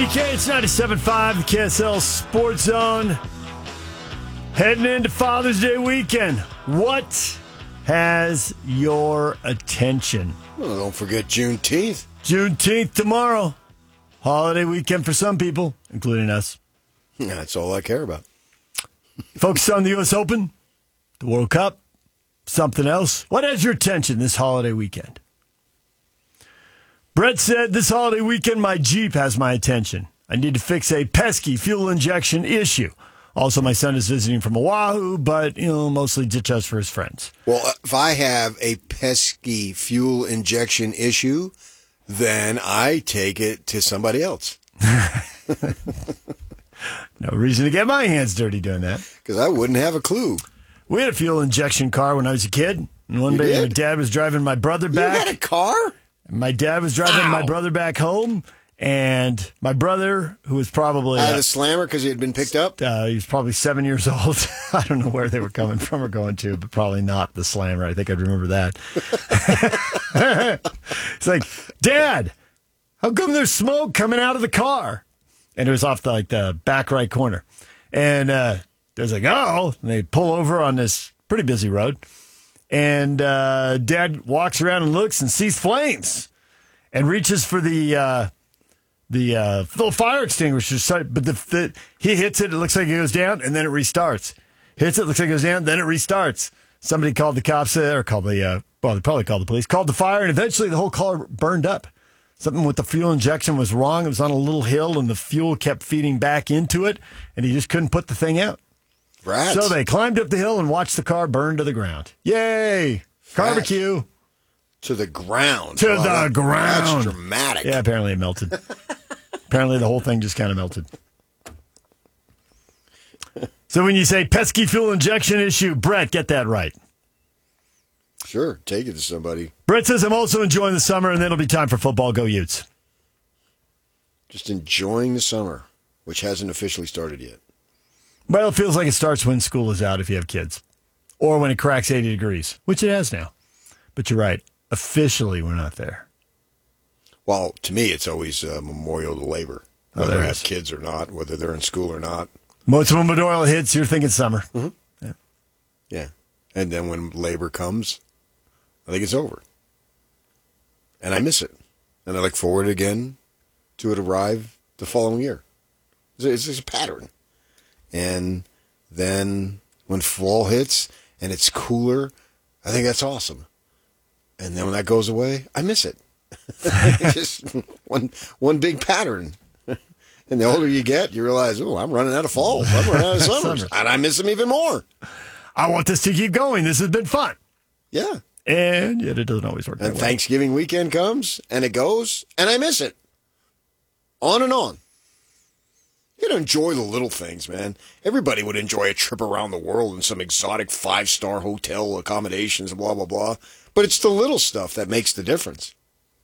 PK, it's 97.5, the KSL Sports Zone. Heading into Father's Day weekend. What has your attention? Well, don't forget Juneteenth. Juneteenth tomorrow. Holiday weekend for some people, including us. That's all I care about. Focus on the U.S. Open, the World Cup, something else. What has your attention this holiday weekend? Brett said, this holiday weekend, my Jeep has my attention. I need to fix a pesky fuel injection issue. Also, my son is visiting from Oahu, but, mostly ditch us for his friends. Well, if I have a pesky fuel injection issue, then I take it to somebody else. No reason to get my hands dirty doing that. Because I wouldn't have a clue. We had a fuel injection car when I was a kid. And one day my dad was driving my brother back. You had a car? My dad was driving my brother back home, and my brother, who was probably... Out of the slammer because he had been picked up? He was probably 7 years old. I don't know where they were coming from or going to, but probably not the slammer. I think I'd remember that. It's like, Dad, how come there's smoke coming out of the car? And it was off the back right corner. And there's like, oh, and they pull over on this pretty busy road. And Dad walks around and looks and sees flames and reaches for the little fire extinguisher. But he hits it. It looks like it goes down, and then it restarts. Hits it. Looks like it goes down, then it restarts. Somebody called the cops or called they probably called the police. Called the fire, and eventually the whole car burned up. Something with the fuel injection was wrong. It was on a little hill, and the fuel kept feeding back into it, and he just couldn't put the thing out. Rats. So they climbed up the hill and watched the car burn to the ground. Yay! Barbecue. To the ground. To the ground. That's dramatic. Yeah, apparently it melted. Apparently the whole thing just kind of melted. So when you say pesky fuel injection issue, Brett, get that right. Sure, take it to somebody. Brett says, I'm also enjoying the summer, and then it'll be time for football. Go Utes. Just enjoying the summer, which hasn't officially started yet. Well, it feels like it starts when school is out if you have kids. Or when it cracks 80 degrees, which it has now. But you're right. Officially, we're not there. Well, to me, it's always Memorial to Labor. Whether they have kids or not, whether they're in school or not. Most when Memorial hits, you're thinking summer. Mm-hmm. Yeah. And then when Labor comes, I think it's over. And I miss it. And I look forward again to it arrive the following year. It's a pattern. And then when fall hits and it's cooler, I think that's awesome. And then when that goes away, I miss it. It's just one big pattern. And the older you get, you realize, oh, I'm running out of falls. I'm running out of summers. And I miss them even more. I want this to keep going. This has been fun. Yeah. And yet it doesn't always work that way. And Thanksgiving weekend comes, and it goes, and I miss it. On and on. You got to enjoy the little things, man. Everybody would enjoy a trip around the world in some exotic 5-star hotel accommodations, blah, blah, blah. But it's the little stuff that makes the difference.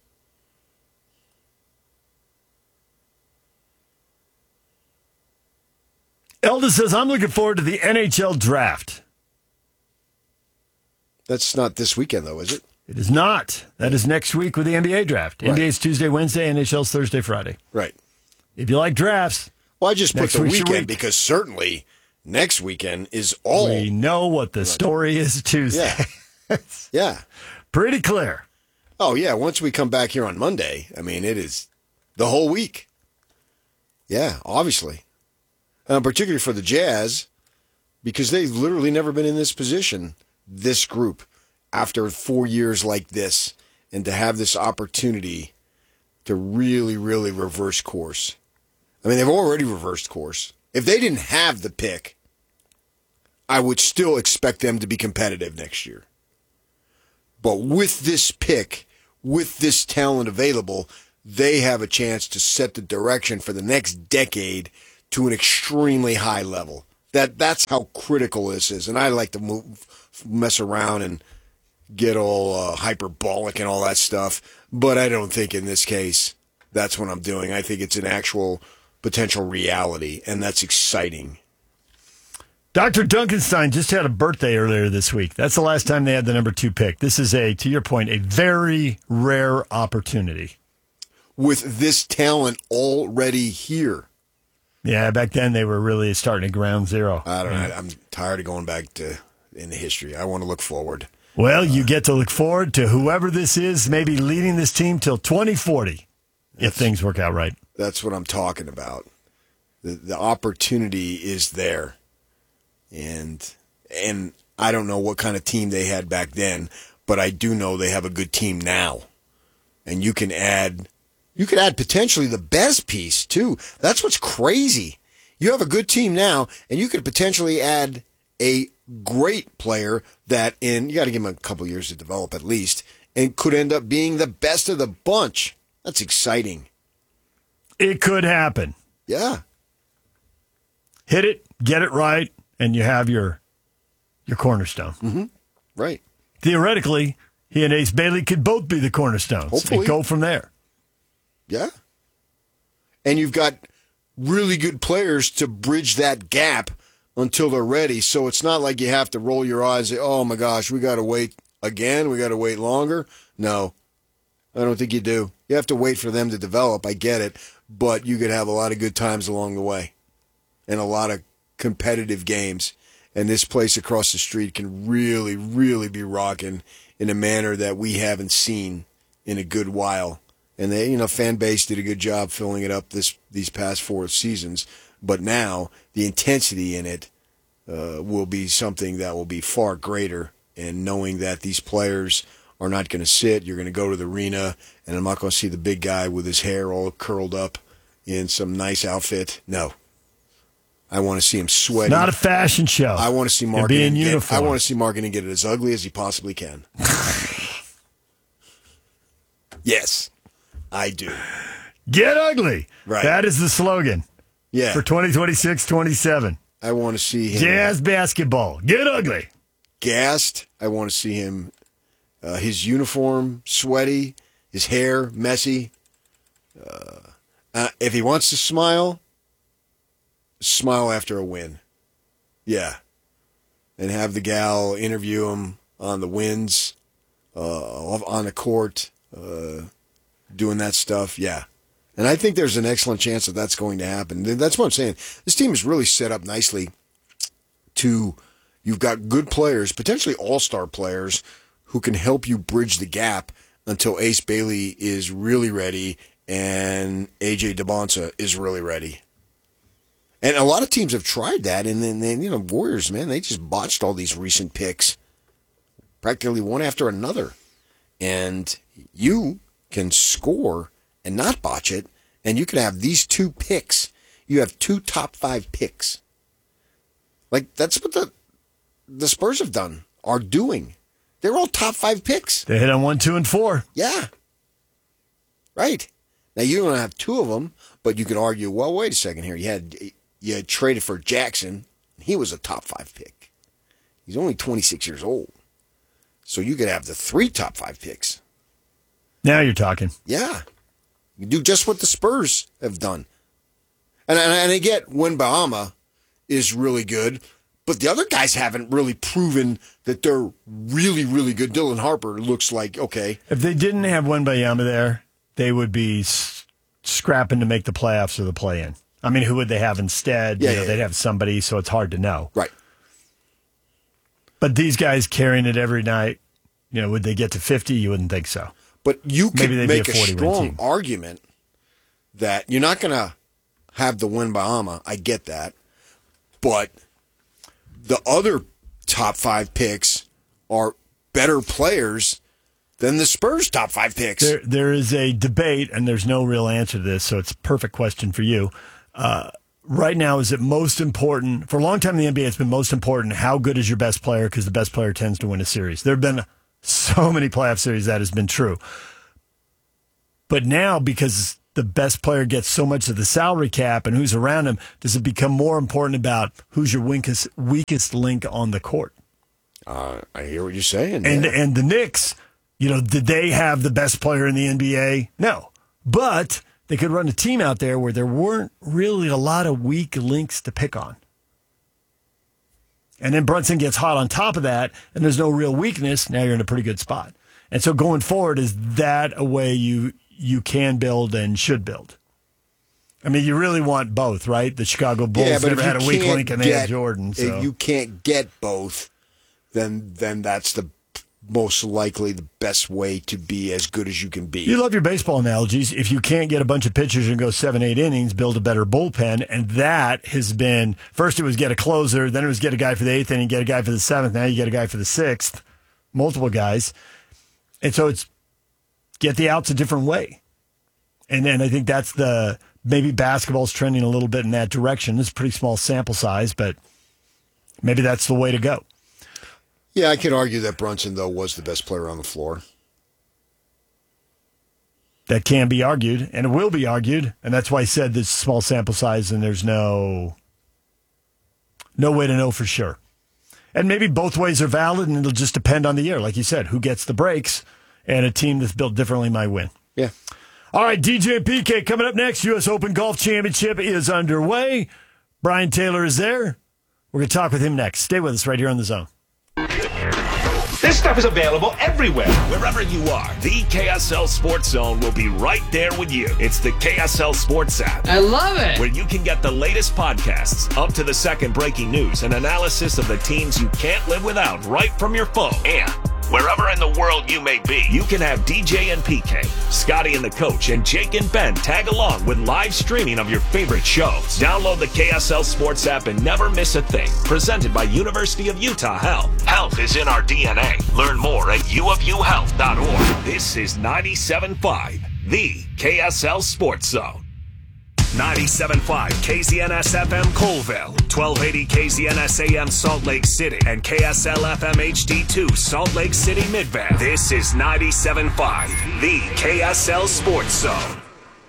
Elda says, I'm looking forward to the NHL draft. That's not this weekend, though, is it? It is not. That is next week with the NBA draft. Right. NBA's Tuesday, Wednesday, NHL's Thursday, Friday. Right. If you like drafts. Well, I just put the weekend week. because certainly next weekend is all. We know what the story is Tuesday. Yeah. Yeah. Pretty clear. Oh, yeah. Once we come back here on Monday, I mean, it is the whole week. Yeah, obviously. Particularly for the Jazz, because they've literally never been in this position, this group, after 4 years like this, and to have this opportunity to really, really reverse course. I mean, they've already reversed course. If they didn't have the pick, I would still expect them to be competitive next year. But with this pick, with this talent available, they have a chance to set the direction for the next decade to an extremely high level. That's how critical this is. And I like to mess around and get all hyperbolic and all that stuff. But I don't think in this case that's what I'm doing. I think it's an actual potential reality, and that's exciting. Dr. Duncanstein just had a birthday earlier this week. That's the last time they had the number 2 pick. This is to your point, a very rare opportunity. with this talent already here. Yeah, back then they were really starting at ground zero. I don't know. I'm tired of going back to in the history. I want to look forward. Well, you get to look forward to whoever this is, maybe leading this team till 2040, if things work out right. That's what I'm talking about. The opportunity is there, and I don't know what kind of team they had back then, but I do know they have a good team now, and you could add potentially the best piece too. That's what's crazy. You have a good team now, and you could potentially add a great player that you got to give him a couple years to develop at least, and could end up being the best of the bunch. That's exciting. It could happen. Yeah. Hit it, get it right, and you have your cornerstone. Mm-hmm. Right. Theoretically, he and Ace Bailey could both be the cornerstones. Hopefully. And go from there. Yeah. And you've got really good players to bridge that gap until they're ready. So it's not like you have to roll your eyes and say, oh my gosh, we got to wait again. We got to wait longer. No, I don't think you do. You have to wait for them to develop. I get it. But you could have a lot of good times along the way and a lot of competitive games. And this place across the street can really, really be rocking in a manner that we haven't seen in a good while. And the fan base did a good job filling it up these past 4 seasons. But now the intensity in it will be something that will be far greater. And knowing that these players are not going to sit, you're going to go to the arena, and I'm not going to see the big guy with his hair all curled up in some nice outfit. No. I want to see him sweaty. Not a fashion show. I want to see Mark in uniform. I want to see Markkanen get it as ugly as he possibly can. Yes, I do. Get ugly. Right. That is the slogan. Yeah. For 2026-27. I want to see him. Jazz basketball. Get ugly. Gassed. I want to see him, his uniform sweaty, his hair messy. If he wants to smile after a win. Yeah. And have the gal interview him on the wins, on the court, doing that stuff. Yeah. And I think there's an excellent chance that that's going to happen. That's what I'm saying. This team is really set up nicely you've got good players, potentially all-star players, who can help you bridge the gap until Ace Bailey is really ready and A.J. Debonsa is really ready. And a lot of teams have tried that, and then Warriors, man, they just botched all these recent picks, practically one after another. And you can score and not botch it, and you can have these 2 picks. You have 2 top 5 picks. Like, that's what the Spurs have done, are doing. They're all top 5 picks. They hit on 1, 2, and 4. Yeah. Right. Now, you don't have 2 of them, but you could argue, well, wait a second here. You had traded for Jackson. He was a top 5 pick. He's only 26 years old. So you could have the 3 top 5 picks. Now you're talking. Yeah. You do just what the Spurs have done. And I get Wembanyama is really good, but the other guys haven't really proven that they're really, really good. Dylan Harper looks like, okay. If they didn't have Wembanyama there, they would be scrapping to make the playoffs or the play-in. I mean, who would they have instead? Yeah, They'd have somebody, so it's hard to know. Right. But these guys carrying it every night, would they get to 50? You wouldn't think so. But you could make a 40-win strong team. argument that you're not going to have the Wembanyama. I get that. But the other top 5 picks are better players than the Spurs' top 5 picks. There is a debate, and there's no real answer to this, so it's a perfect question for you. Right now, is it most important? For a long time in the NBA, it's been most important how good is your best player, because the best player tends to win a series. There have been so many playoff series that has been true. But now, because the best player gets so much of the salary cap and who's around him, does it become more important about who's your weakest link on the court? I hear what you're saying. And the Knicks, did they have the best player in the NBA? No. But they could run a team out there where there weren't really a lot of weak links to pick on. And then Brunson gets hot on top of that, and there's no real weakness. Now you're in a pretty good spot. And so going forward, is that a way you you can build and should build. I mean, you really want both, right? The Chicago Bulls but never had a weak link, and they had Jordan. If So. you can't get both, then that's the most likely the best way to be as good as you can be. You love your baseball analogies. If you can't get a bunch of pitchers and go 7-8 innings, build a better bullpen. And that has been, first it was get a closer, then it was get a guy for the 8th inning, get a guy for the 7th, now you get a guy for the 6th, multiple guys. And so it's get the outs a different way. And then I think that's maybe basketball's trending a little bit in that direction. It's a pretty small sample size, but maybe that's the way to go. Yeah, I can argue that Brunson, though, was the best player on the floor. That can be argued, and it will be argued, and that's why I said this small sample size, and there's no way to know for sure. And maybe both ways are valid, and it'll just depend on the year. Like you said, who gets the breaks, and a team that's built differently might win. Yeah. All right, DJ and PK coming up next. U.S. Open Golf Championship is underway. Brian Taylor is there. We're going to talk with him next. Stay with us right here on The Zone. This stuff is available everywhere. Wherever you are, the KSL Sports Zone will be right there with you. It's the KSL Sports app. I love it. Where you can get the latest podcasts, up to the second breaking news, and analysis of the teams you can't live without right from your phone. And wherever in the world you may be, you can have DJ and PK, Scotty and the Coach, and Jake and Ben tag along with live streaming of your favorite shows. Download the KSL Sports app and never miss a thing. Presented by University of Utah Health. Health is in our DNA. Learn more at uofuhealth.org. This is 97.5, the KSL Sports Zone. 97.5 KZNS FM Colville, 1280 KZNS AM Salt Lake City, and KSL FM HD2 Salt Lake City Midvale. This is 97.5, the KSL Sports Zone.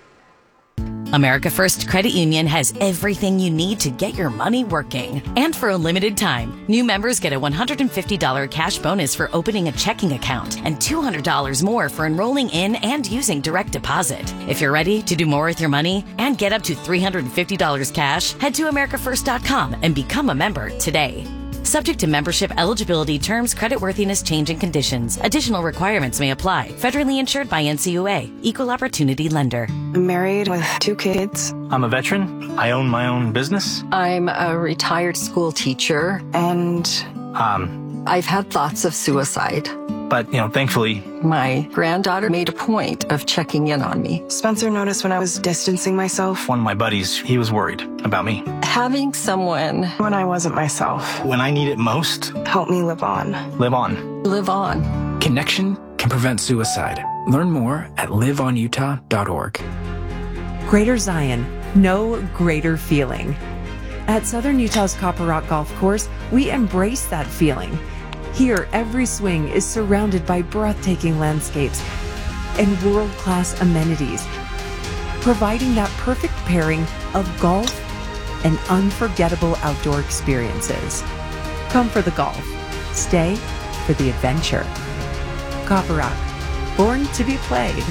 America First Credit Union has everything you need to get your money working. And for a limited time, new members get a $150 cash bonus for opening a checking account and $200 more for enrolling in and using direct deposit. If you're ready to do more with your money and get up to $350 cash, head to americafirst.com and become a member today. Subject to membership eligibility, terms, creditworthiness, change, and conditions. Additional requirements may apply. Federally insured by NCUA. Equal Opportunity Lender. I'm married with 2 kids. I'm a veteran. I own my own business. I'm a retired school teacher, and I've had thoughts of suicide. But, thankfully, my granddaughter made a point of checking in on me. Spencer noticed when I was distancing myself. one of my buddies, he was worried about me. Having someone When I wasn't myself. When I need it most, Help me live on. live on. live on. Connection can prevent suicide. Learn more at liveonutah.org. Greater Zion, no greater feeling. At Southern Utah's Copper Rock Golf Course, we embrace that feeling. Here, every swing is surrounded by breathtaking landscapes and world-class amenities, providing that perfect pairing of golf and unforgettable outdoor experiences. Come for the golf. Stay for the adventure. Copper Rock, born to be played.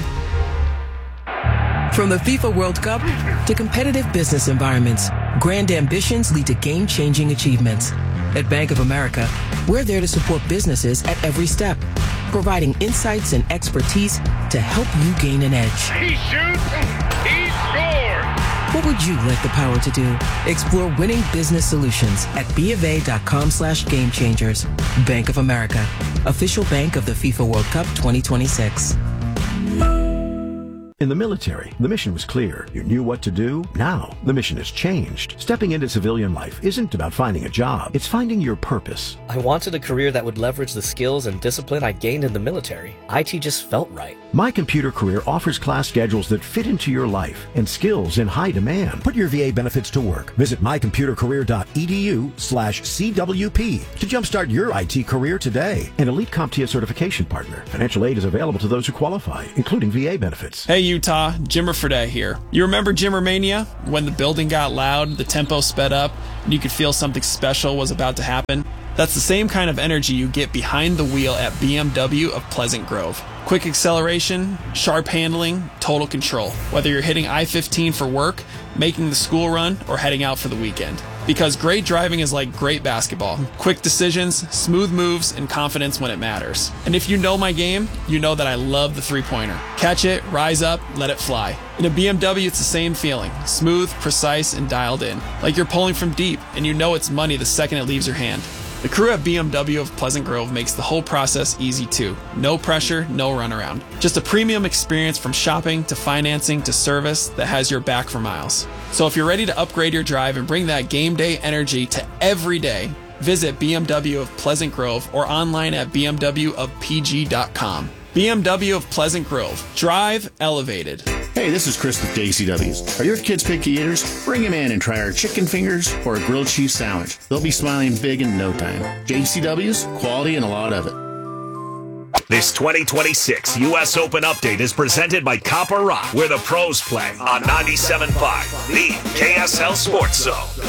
From the FIFA World Cup to competitive business environments, grand ambitions lead to game-changing achievements. At Bank of America, we're there to support businesses at every step, providing insights and expertise to help you gain an edge. He shoots, he scores! What would you like the power to do? Explore winning business solutions at BofA.com/gamechangers. Bank of America, official bank of the FIFA World Cup 2026. In the military, the mission was clear. You knew what to do. Now, the mission has changed. Stepping into civilian life isn't about finding a job. It's finding your purpose. I wanted a career that would leverage the skills and discipline I gained in the military. IT just felt right. My Computer Career offers class schedules that fit into your life and skills in high demand. Put your VA benefits to work. Visit mycomputercareer.edu/CWP to jumpstart your IT career today. An elite CompTIA certification partner. Financial aid is available to those who qualify, including VA benefits. Hey Utah, Jimmer Fredette here. You remember Jimmermania? When the building got loud, the tempo sped up, and you could feel something special was about to happen? That's the same kind of energy you get behind the wheel at BMW of Pleasant Grove. Quick acceleration, sharp handling, total control. Whether you're hitting I-15 for work, making the school run, or heading out for the weekend. Because great driving is like great basketball. Quick decisions, smooth moves, and confidence when it matters. And if you know my game, you know that I love the three-pointer. Catch it, rise up, let it fly. In a BMW, it's the same feeling. Smooth, precise, and dialed in. Like you're pulling from deep, and you know it's money the second it leaves your hand. The crew at BMW of Pleasant Grove makes the whole process easy too. No pressure, no runaround. Just a premium experience from shopping to financing to service that has your back for miles. So if you're ready to upgrade your drive and bring that game day energy to every day, visit BMW of Pleasant Grove or online at bmwofpg.com. BMW of Pleasant Grove. Drive elevated. Hey, this is Chris with JCW's. Are your kids picky eaters? Bring them in and try our chicken fingers or a grilled cheese sandwich. They'll be smiling big in no time. JCW's, quality and a lot of it. This 2026 U.S. Open Update is presented by Copper Rock, where the pros play on 97.5, the KSL Sports Zone.